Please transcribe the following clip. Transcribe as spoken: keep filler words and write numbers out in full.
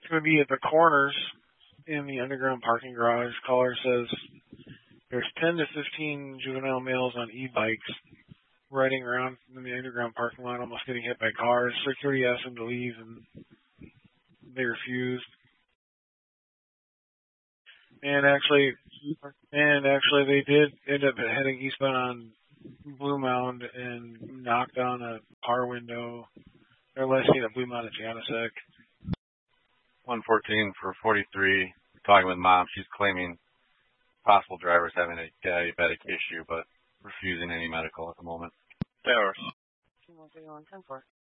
It's going to be at the corners in the underground parking garage. Caller says there's ten to fifteen juvenile males on e-bikes riding around in the underground parking lot, almost getting hit by cars. Security asked them to leave, and they refused. And actually, and actually, they did end up heading eastbound on Blue Mound and knocked on a car window. They're last seen at Blue Mound at Janasek. one fourteen for forty-three. Talking with mom, she's claiming possible driver's having a diabetic issue, but refusing any medical at the moment. There. ten four.